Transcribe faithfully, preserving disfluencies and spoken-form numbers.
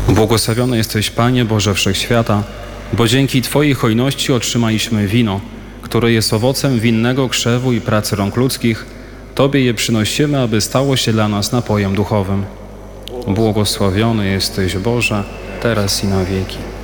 Błogosławiony jesteś, Panie Boże Wszechświata, bo dzięki Twojej hojności otrzymaliśmy wino, które jest owocem winnego krzewu i pracy rąk ludzkich. Tobie je przynosimy, aby stało się dla nas napojem duchowym. Błogosławiony jesteś, Boże, teraz i na wieki.